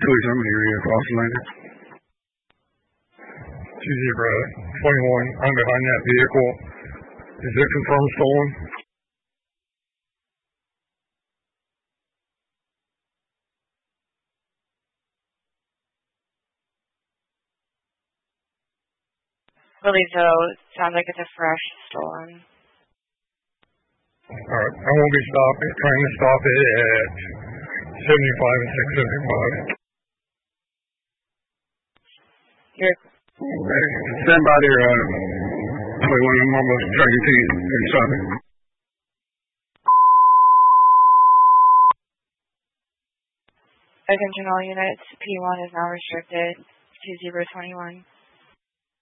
somebody across the lane. 2-0-21. I'm behind that vehicle. Is it confirmed stolen? Believe so. Sounds like it's a fresh stolen. Alright, I won't be trying to stop it at 75 and 675. Stand by there, 21, I'm almost trying to stop it. Attention all units, P1 is now restricted, 2021.